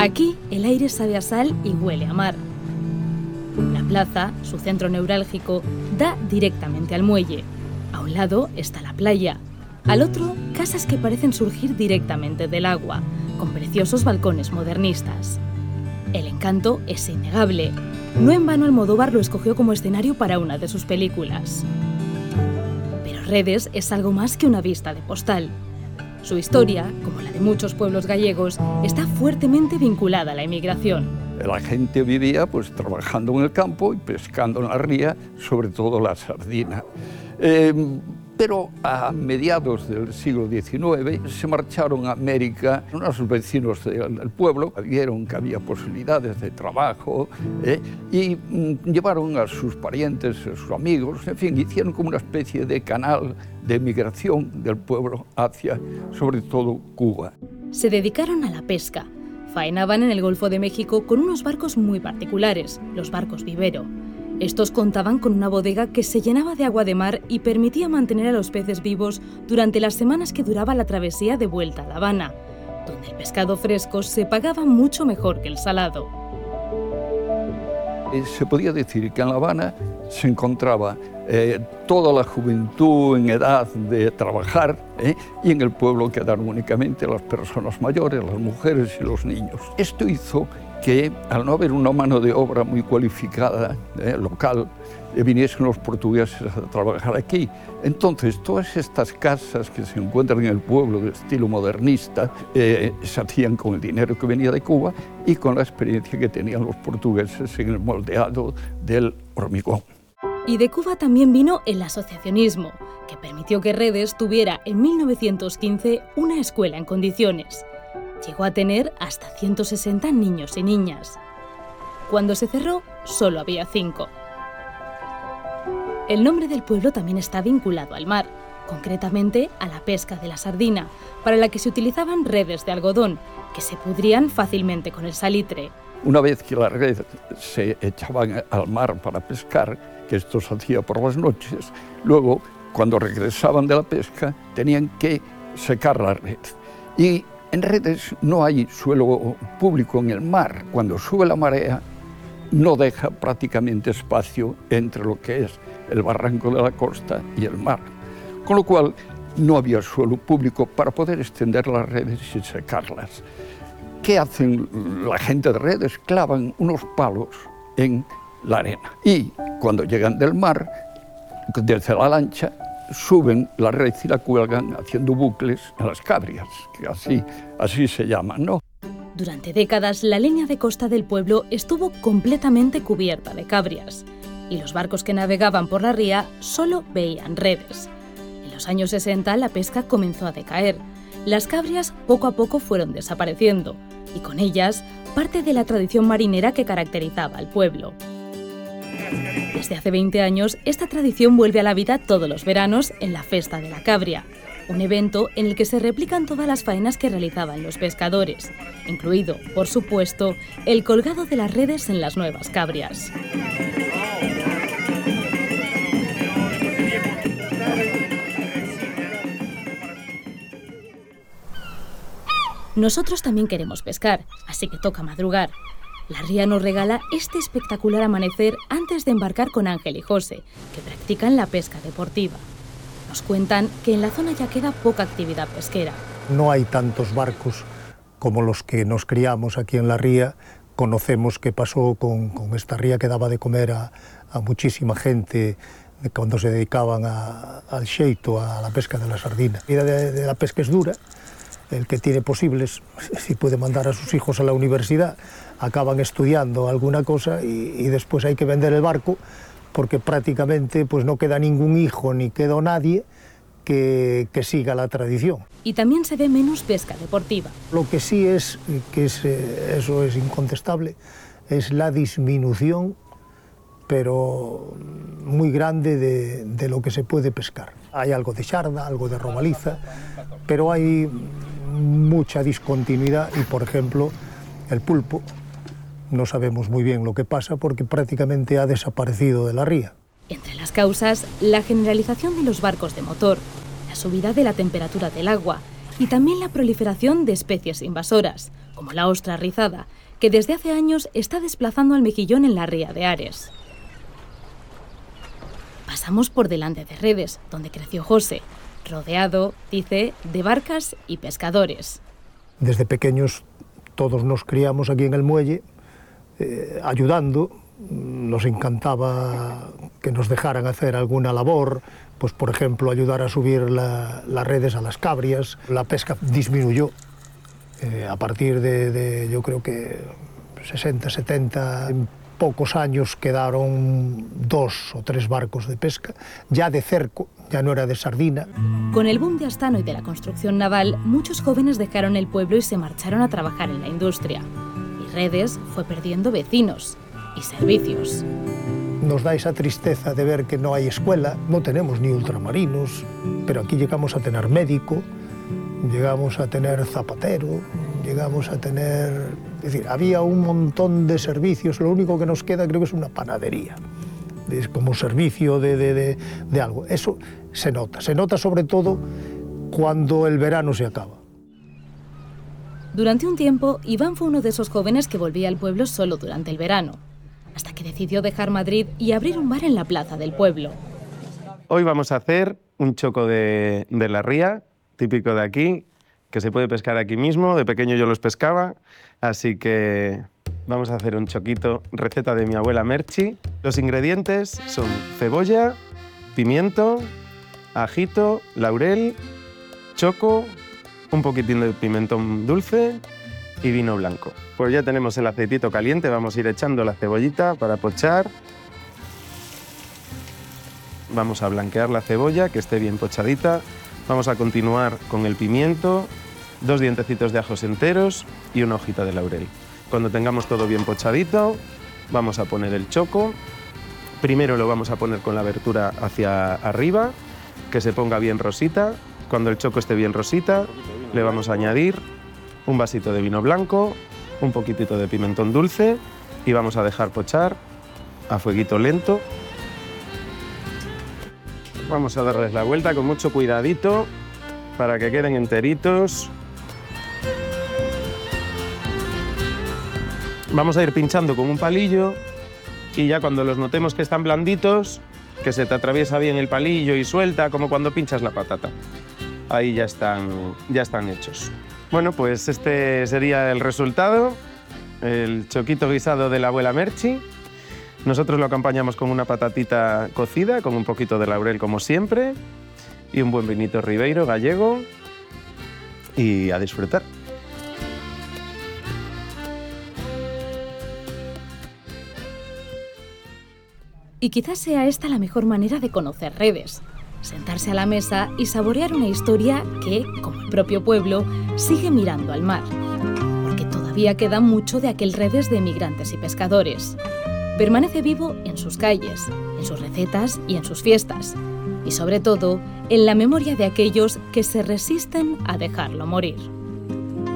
Aquí el aire sabe a sal y huele a mar. La plaza, su centro neurálgico, da directamente al muelle. A un lado está la playa. Al otro, casas que parecen surgir directamente del agua, con preciosos balcones modernistas. El encanto es innegable. No en vano Almodóvar lo escogió como escenario para una de sus películas. Pero Redes es algo más que una vista de postal. Su historia, como la de muchos pueblos gallegos, está fuertemente vinculada a la emigración. La gente vivía pues trabajando en el campo y pescando en la ría, sobre todo la sardina. Pero a mediados del siglo XIX se marcharon a América unos vecinos del pueblo, vieron que había posibilidades de trabajo y llevaron a sus parientes, a sus amigos, en fin, hicieron como una especie de canal de migración del pueblo hacia, sobre todo, Cuba. Se dedicaron a la pesca. Faenaban en el Golfo de México con unos barcos muy particulares, los barcos vivero. Estos contaban con una bodega que se llenaba de agua de mar y permitía mantener a los peces vivos durante las semanas que duraba la travesía de vuelta a La Habana, donde el pescado fresco se pagaba mucho mejor que el salado. Se podía decir que en La Habana se encontraba toda la juventud en edad de trabajar y en el pueblo quedaron únicamente las personas mayores, las mujeres y los niños. Esto hizo que, al no haber una mano de obra muy cualificada local, viniesen los portugueses a trabajar aquí. Entonces, todas estas casas que se encuentran en el pueblo de estilo modernista se hacían con el dinero que venía de Cuba y con la experiencia que tenían los portugueses en el moldeado del hormigón. Y de Cuba también vino el asociacionismo, que permitió que Redes tuviera en 1915 una escuela en condiciones. Llegó a tener hasta 160 niños y niñas. Cuando se cerró, solo había 5. El nombre del pueblo también está vinculado al mar, concretamente a la pesca de la sardina, para la que se utilizaban redes de algodón, que se pudrían fácilmente con el salitre. Una vez que la red se echaban al mar para pescar, que esto se hacía por las noches, luego, cuando regresaban de la pesca, tenían que secar la red. Y en Redes no hay suelo público en el mar. Cuando sube la marea, no deja prácticamente espacio entre lo que es el barranco de la costa y el mar. Con lo cual, no había suelo público para poder extender las redes y secarlas. ¿Qué hacen la gente de Redes? Clavan unos palos en la arena. Y cuando llegan del mar, desde la lancha, suben la red y la cuelgan haciendo bucles en las cabrias, que así se llaman, ¿no? Durante décadas, la línea de costa del pueblo estuvo completamente cubierta de cabrias y los barcos que navegaban por la ría solo veían redes. En los años 60 la pesca comenzó a decaer. Las cabrias poco a poco fueron desapareciendo y con ellas parte de la tradición marinera que caracterizaba al pueblo. Desde hace 20 años, esta tradición vuelve a la vida todos los veranos en la Festa de la Cabria, un evento en el que se replican todas las faenas que realizaban los pescadores, incluido, por supuesto, el colgado de las redes en las nuevas cabrias. Nosotros también queremos pescar, así que toca madrugar. La ría nos regala este espectacular amanecer antes de embarcar con Ángel y José, que practican la pesca deportiva. Nos cuentan que en la zona ya queda poca actividad pesquera. No hay tantos barcos como los que nos criamos aquí en la ría. Conocemos qué pasó con esta ría que daba de comer a muchísima gente cuando se dedicaban al xeito, a la pesca de la sardina. La vida de la pesca es dura. El que tiene posibles, si puede mandar a sus hijos a la universidad, acaban estudiando alguna cosa y después hay que vender el barco porque prácticamente pues, no queda ningún hijo ni queda nadie que siga la tradición. Y también se ve menos pesca deportiva. Lo que sí es, eso es incontestable, es la disminución, pero muy grande de lo que se puede pescar. Hay algo de xarda, algo de robaliza, pero hay mucha discontinuidad y, por ejemplo, el pulpo, no sabemos muy bien lo que pasa porque prácticamente ha desaparecido de la ría. Entre las causas, la generalización de los barcos de motor, la subida de la temperatura del agua y también la proliferación de especies invasoras, como la ostra rizada, que desde hace años está desplazando al mejillón en la ría de Ares. Pasamos por delante de Redes, donde creció José, rodeado, dice, de barcas y pescadores. Desde pequeños todos nos criamos aquí en el muelle, ayudando. Nos encantaba que nos dejaran hacer alguna labor, pues por ejemplo ayudar a subir las redes a las cabrias. La pesca disminuyó a partir de yo creo que 60, 70, en pocos años quedaron 2 o 3 barcos de pesca, ya de cerco, ya no era de sardina. Con el boom de Astano y de la construcción naval, muchos jóvenes dejaron el pueblo y se marcharon a trabajar en la industria. Y Redes fue perdiendo vecinos y servicios. Nos da esa tristeza de ver que no hay escuela, no tenemos ni ultramarinos, pero aquí llegamos a tener médico, llegamos a tener zapatero, llegamos a tener... Es decir, había un montón de servicios, lo único que nos queda creo que es una panadería, es como servicio de algo. Eso se nota sobre todo cuando el verano se acaba. Durante un tiempo, Iván fue uno de esos jóvenes que volvía al pueblo solo durante el verano, hasta que decidió dejar Madrid y abrir un bar en la plaza del pueblo. Hoy vamos a hacer un choco de la ría, típico de aquí, que se puede pescar aquí mismo. De pequeño yo los pescaba, así que vamos a hacer un choquito, receta de mi abuela Merchi. Los ingredientes son cebolla, pimiento, ajito, laurel, choco, un poquitín de pimentón dulce y vino blanco. Pues ya tenemos el aceitito caliente, vamos a ir echando la cebollita para pochar. Vamos a blanquear la cebolla, que esté bien pochadita. Vamos a continuar con el pimiento, 2 dientecitos de ajos enteros y una hojita de laurel. Cuando tengamos todo bien pochadito, vamos a poner el choco. Primero lo vamos a poner con la abertura hacia arriba, que se ponga bien rosita. Cuando el choco esté bien rosita, le vamos a añadir un vasito de vino blanco, un poquitito de pimentón dulce y vamos a dejar pochar a fueguito lento. Vamos a darles la vuelta con mucho cuidadito para que queden enteritos. Vamos a ir pinchando con un palillo y ya cuando los notemos que están blanditos, que se te atraviesa bien el palillo y suelta, como cuando pinchas la patata. Ahí ya están hechos. Bueno, pues este sería el resultado, el choquito guisado de la abuela Merchi. Nosotros lo acompañamos con una patatita cocida, con un poquito de laurel como siempre, y un buen vinito Ribeiro gallego, y a disfrutar. Y quizás sea esta la mejor manera de conocer Redes. Sentarse a la mesa y saborear una historia que, como el propio pueblo, sigue mirando al mar. Porque todavía queda mucho de aquel Redes de emigrantes y pescadores. Permanece vivo en sus calles, en sus recetas y en sus fiestas. Y sobre todo, en la memoria de aquellos que se resisten a dejarlo morir.